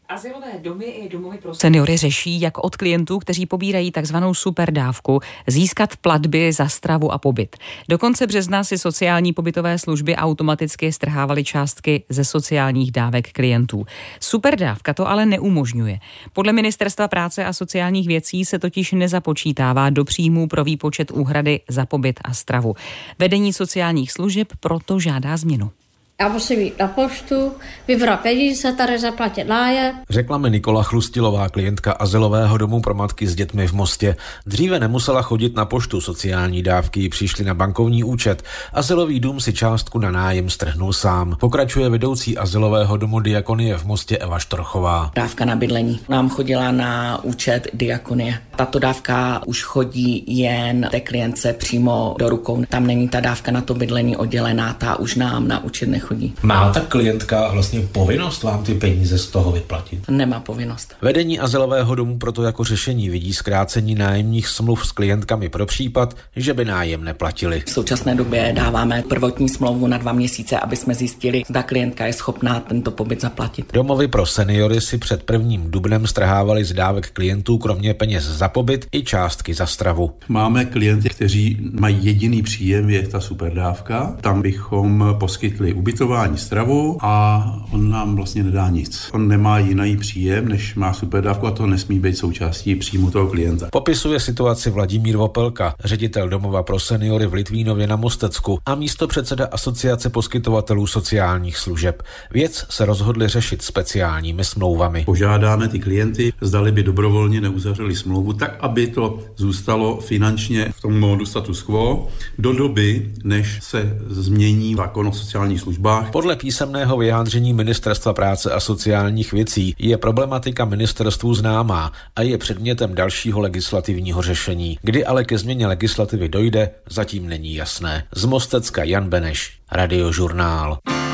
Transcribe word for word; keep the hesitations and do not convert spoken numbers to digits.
Azylové domy i domovy pro seniory řeší, jak od klientů, kteří pobírají takzvanou superdávku, získat platby za stravu a pobyt. Do konce března si sociální pobytové služby automaticky strhávaly částky ze sociálních dávek klientů. Superdávka to ale neumožňuje. Podle Ministerstva práce a sociálních věcí se totiž nezapočítává do příjmů pro výpočet úhrady za pobyt a stravu. Vedení sociálních služeb proto žádá změnu. Já musím jít na poštu, vybrat peníze, tady zaplatit nájem. Řekla mi Nikola Chlustilová, klientka azylového domu pro matky s dětmi v Mostě. Dříve nemusela chodit na poštu, sociální dávky přišly na bankovní účet. Azylový dům si částku na nájem strhnul sám. Pokračuje vedoucí azylového domu Diakonie v Mostě Eva Štorchová. Dávka na bydlení nám chodila na účet Diakonie. Tato dávka už chodí jen té klientce přímo do rukou. Tam není ta dávka na to bydlení oddělená, ta už nám na účet nechodí. Má ta klientka vlastně povinnost vám ty peníze z toho vyplatit? Nemá povinnost. Vedení azylového domu proto jako řešení vidí zkrácení nájemních smluv s klientkami pro případ, že by nájem neplatili. V současné době dáváme prvotní smlouvu na dva měsíce, aby jsme zjistili, zda klientka je schopná tento pobyt zaplatit. Domovy pro seniory si před prvním dubnem strhávali z dávek klientů kromě peněz za pobyt i částky za stravu. Máme klienty, kteří mají jediný příjem, je ta superdávka. Tam bychom poskytli ubytování, stravu a on nám vlastně nedá nic. On nemá jiný příjem, než má superdávku a to nesmí být součástí příjmu toho klienta. Popisuje situaci Vladimír Vopelka, ředitel domova pro seniory v Litvínově na Mostecku a místopředseda Asociace poskytovatelů sociálních služeb. Věc se rozhodli řešit speciálními smlouvami. Požádáme ty klienty, zdali by dobrovolně neuzavřeli smlouvu, tak aby to zůstalo finančně v tom módu status quo do doby, než se změní zákon o sociálních službách. Podle písemného vyjádření Ministerstva práce a sociálních věcí je problematika ministerstvu známá a je předmětem dalšího legislativního řešení. Kdy ale ke změně legislativy dojde, zatím není jasné. Z Mostecka Jan Beneš, Radiožurnál.